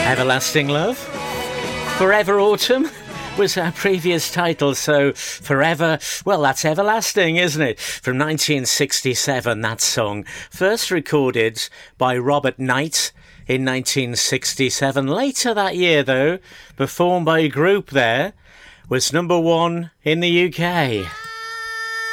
Everlasting Love. Forever Autumn was our previous title, so forever, well, that's everlasting, isn't it? From 1967, that song, first recorded by Robert Knight in 1967. Later that year, though, performed by a group there, was number one in the UK.